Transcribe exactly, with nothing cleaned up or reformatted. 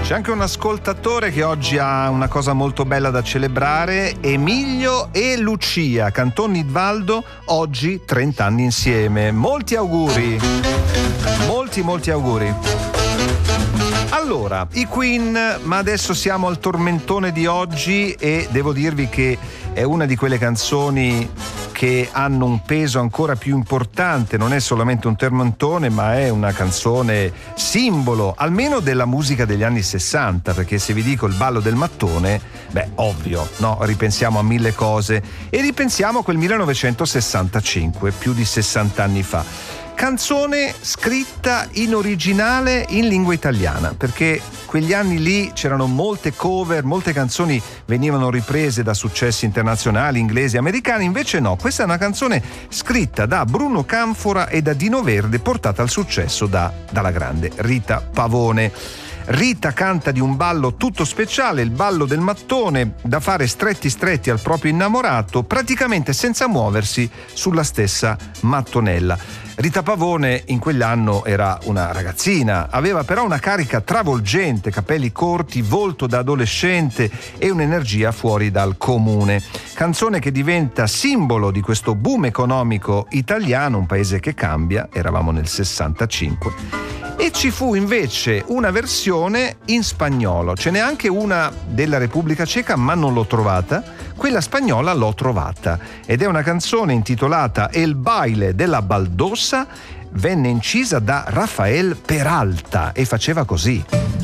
C'è anche un ascoltatore che oggi ha una cosa molto bella da celebrare: Emilio e Lucia, Canton Nidvaldo, oggi trenta anni insieme. Molti auguri, molti molti auguri. Allora, i Queen, ma adesso siamo al tormentone di oggi e devo dirvi che è una di quelle canzoni che hanno un peso ancora più importante. Non è solamente un tormentone, ma è una canzone simbolo, almeno della musica degli anni sessanta, perché se vi dico il ballo del mattone, beh, ovvio, no? Ripensiamo a mille cose e ripensiamo a quel millenovecentosessantacinque, più di sessanta anni fa. Canzone scritta in originale in lingua italiana, perché quegli anni lì c'erano molte cover, molte canzoni venivano riprese da successi internazionali, inglesi, americani, invece no, questa è una canzone scritta da Bruno Canfora e da Dino Verde, portata al successo da, dalla grande Rita Pavone. Rita canta di un ballo tutto speciale, il ballo del mattone, da fare stretti stretti al proprio innamorato, praticamente senza muoversi sulla stessa mattonella. Rita Pavone in quell'anno era una ragazzina, aveva però una carica travolgente, capelli corti, volto da adolescente e un'energia fuori dal comune. Canzone che diventa simbolo di questo boom economico italiano, un paese che cambia, eravamo nel sessantacinque. E ci fu invece una versione in spagnolo, ce n'è anche una della Repubblica Ceca, ma non l'ho trovata. Quella spagnola l'ho trovata ed è una canzone intitolata El baile della baldosa, venne incisa da Rafael Peralta e faceva così.